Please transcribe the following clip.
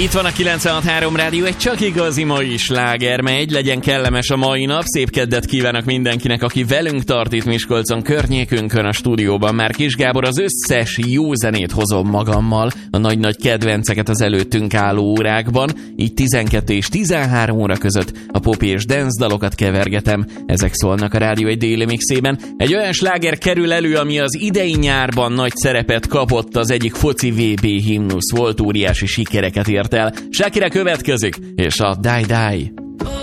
Itt van a 96.3 Rádió, egy csak igazi mai sláger megy, legyen kellemes a mai nap, szép keddet kívánok mindenkinek, aki velünk tart itt Miskolcon, környékünkön, a stúdióban. Már Kis Gábor, az összes jó zenét hozom magammal, a nagy-nagy kedvenceket az előttünk álló órákban, így 12 és 13 óra között a pop és dance dalokat kevergetem, ezek szólnak a Rádió egy déli mixében. Egy olyan sláger kerül elő, ami az idei nyárban nagy szerepet kapott, az egyik foci VB himnusz volt, óriási sikereket ért el. Shakira következik, és a Die Die.